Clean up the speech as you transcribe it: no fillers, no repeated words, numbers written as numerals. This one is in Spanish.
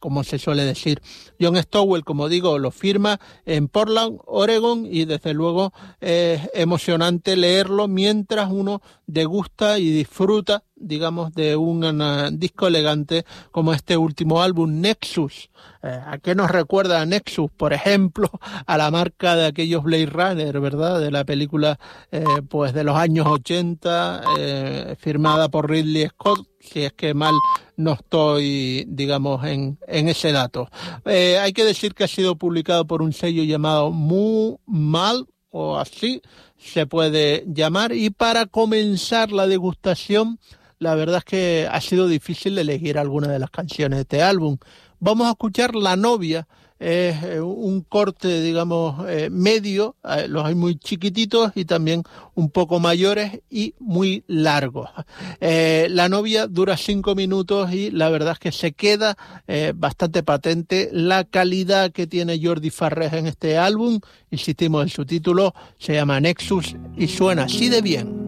como se suele decir. John Stowell, como digo, lo firma en Portland, Oregon, y desde luego es emocionante leerlo mientras uno degusta y disfruta, digamos, de un disco elegante como este último álbum, Nexus. ¿A qué nos recuerda a Nexus? Por ejemplo, a la marca de aquellos Blade Runner, ¿verdad? De la película pues de los años 80, firmada por Ridley Scott, si es que mal no estoy, digamos, en ese dato. Hay que decir que ha sido publicado por un sello llamado Mal, o así se puede llamar, y para comenzar la degustación, la verdad es que ha sido difícil elegir alguna de las canciones de este álbum. Vamos a escuchar La novia, es un corte, digamos, medio, los hay muy chiquititos y también un poco mayores y muy largos. La novia dura 5 minutos y la verdad es que se queda bastante patente la calidad que tiene Jordi Farrés en este álbum. Insistimos, en su título se llama Nexus y suena así de bien.